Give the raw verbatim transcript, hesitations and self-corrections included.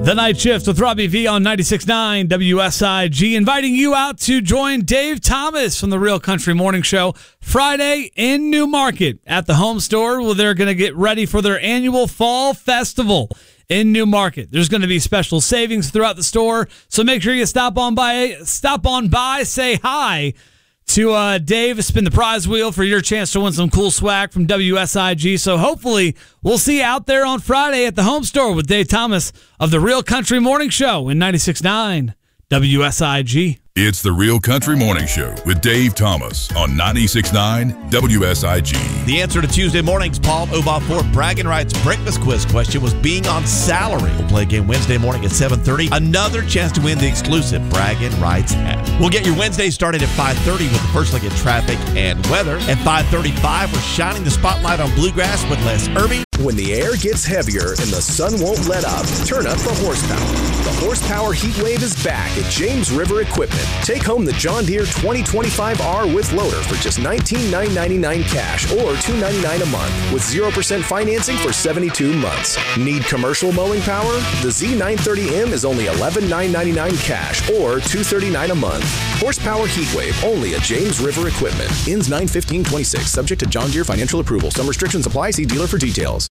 The Night Shift with Robbie V on ninety-six point nine W S I G, inviting you out to join Dave Thomas from the Real Country Morning Show Friday in New Market at the Home Store, where they're going to get ready for their annual Fall Festival in New Market. There's going to be special savings throughout the store, so make sure you stop on by, stop on by, say hi to uh, Dave, spin the prize wheel for your chance to win some cool swag from W S I G. So hopefully we'll see you out there on Friday at the Home Store with Dave Thomas of the Real Country Morning Show in ninety-six point nine W S I G. It's the Real Country Morning Show with Dave Thomas on ninety-six point nine W S I G. The answer to Tuesday morning's Paul Obafor Bragging Rights breakfast quiz question was being on salary. We'll play a game Wednesday morning at seven thirty. Another chance to win the exclusive Bragging Rights hat. We'll get your Wednesday started at five thirty with the first look at traffic and weather. At five thirty-five, we're shining the spotlight on bluegrass with Les Irby. When the air gets heavier and the sun won't let up, turn up the horsepower. The Horsepower Heat Wave is back at James River Equipment. Take home the John Deere twenty twenty-five R with loader for just nineteen thousand nine hundred ninety-nine dollars cash or two hundred ninety-nine dollars a month with zero percent financing for seventy-two months. Need commercial mowing power? The Z nine thirty M is only eleven thousand nine hundred ninety-nine dollars cash or two hundred thirty-nine dollars a month. Horsepower Heat Wave only at James River Equipment. Ends nine fifteen twenty-six. Subject to John Deere financial approval. Some restrictions apply. See dealer for details.